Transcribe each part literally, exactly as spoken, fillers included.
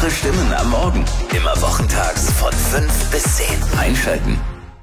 Wahre Stimmen am Morgen. Immer wochentags von fünf bis zehn. Einschalten.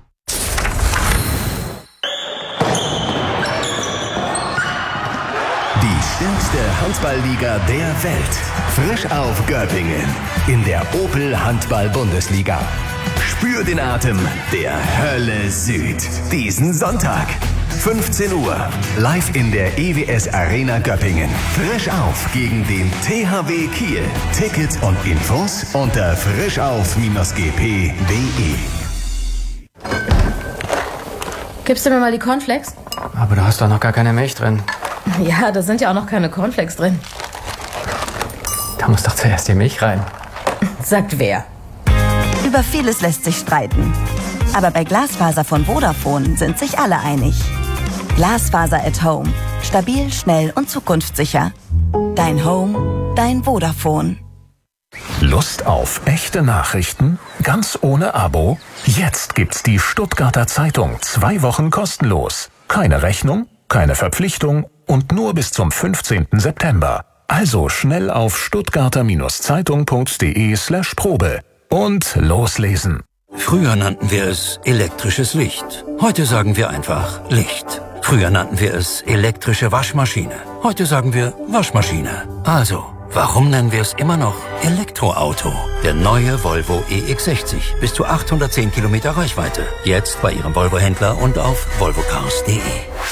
Die stärkste Handballliga der Welt. Frisch auf Göppingen. In der Opel Handball-Bundesliga. Spür den Atem der Hölle Süd. Diesen Sonntag. fünfzehn Uhr. Live in der E W S Arena Göppingen. Frisch auf gegen den T H W Kiel. Tickets und Infos unter frischauf Bindestrich g p punkt d e. Gibst du mir mal die Cornflakes? Aber du hast doch noch gar keine Milch drin. Ja, da sind ja auch noch keine Cornflakes drin. Da muss doch zuerst die Milch rein. Sagt wer? Über vieles lässt sich streiten. Aber bei Glasfaser von Vodafone sind sich alle einig. Glasfaser at Home. Stabil, schnell und zukunftssicher. Dein Home, dein Vodafone. Lust auf echte Nachrichten? Ganz ohne Abo? Jetzt gibt's die Stuttgarter Zeitung. Zwei Wochen kostenlos. Keine Rechnung, keine Verpflichtung und nur bis zum fünfzehnten September. Also schnell auf stuttgarter-zeitung punkt de slash Probe und loslesen. Früher nannten wir es elektrisches Licht. Heute sagen wir einfach Licht. Früher nannten wir es elektrische Waschmaschine. Heute sagen wir Waschmaschine. Also, warum nennen wir es immer noch Elektroauto? Der neue Volvo E X sechzig. Bis zu achthundertzehn Kilometer Reichweite. Jetzt bei Ihrem Volvo-Händler und auf volvocars punkt de.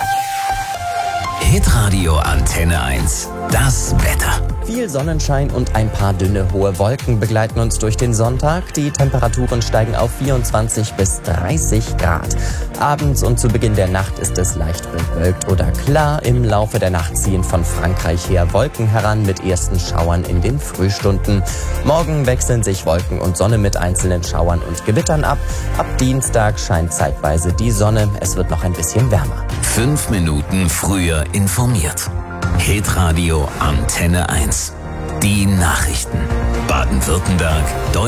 Hitradio Antenne eins. Das Wetter. Viel Sonnenschein und ein paar dünne, hohe Wolken begleiten uns durch den Sonntag. Die Temperaturen steigen auf vierundzwanzig bis dreißig Grad. Abends und zu Beginn der Nacht ist es leicht bewölkt oder klar. Im Laufe der Nacht ziehen von Frankreich her Wolken heran mit ersten Schauern in den Frühstunden. Morgen wechseln sich Wolken und Sonne mit einzelnen Schauern und Gewittern ab. Ab Dienstag scheint zeitweise die Sonne. Es wird noch ein bisschen wärmer. Fünf Minuten früher informiert. Hitradio Antenne eins. Die Nachrichten. Baden-Württemberg,